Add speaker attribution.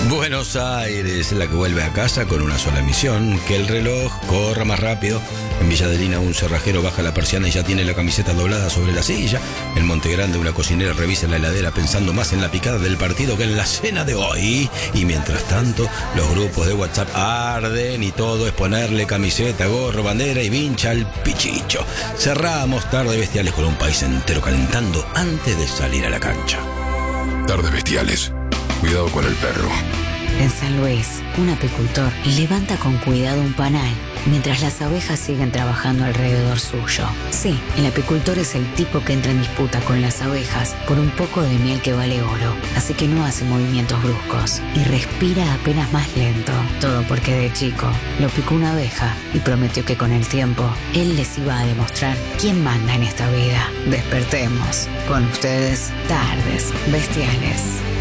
Speaker 1: Buenos Aires, la que vuelve a casa con una sola misión: que el reloj corra más rápido. En Villa Adelina un cerrajero baja la persiana y ya tiene la camiseta doblada sobre la silla. En Monte Grande una cocinera revisa la heladera pensando más en la picada del partido que en la cena de hoy. Y mientras tanto, los grupos de WhatsApp arden y todo es ponerle camiseta, gorro, bandera y vincha al pichicho. Cerramos Tardes Bestiales con un país entero calentando antes de salir a la cancha.
Speaker 2: Tardes Bestiales. Cuidado con el perro.
Speaker 3: En San Luis, un apicultor levanta con cuidado un panal mientras las abejas siguen trabajando alrededor suyo. Sí, el apicultor es el tipo que entra en disputa con las abejas por un poco de miel que vale oro, así que no hace movimientos bruscos y respira apenas más lento. Todo porque de chico lo picó una abeja y prometió que con el tiempo él les iba a demostrar quién manda en esta vida. Despertemos. Con ustedes, Tardes Bestiales.